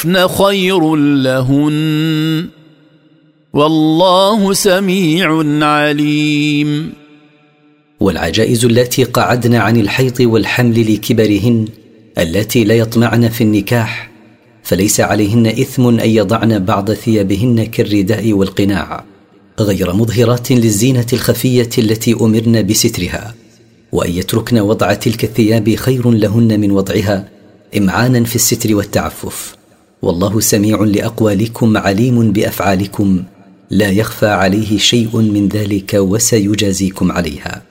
خير لهن والله سميع عليم. والعجائز اللاتي قعدن عن الحيض والحمل لكبرهن اللاتي لا يطمعن في النكاح فليس عليهن إثم أن يضعن بعض ثيابهن كالرداء والقناع غير مظهرات للزينة الخفية التي أمرن بسترها، وأن يتركن وضع تلك الثياب خير لهن من وضعها إمعانا في الستر والتعفف. والله سميع لأقوالكم عليم بأفعالكم لا يخفى عليه شيء من ذلك وسيجازيكم عليها.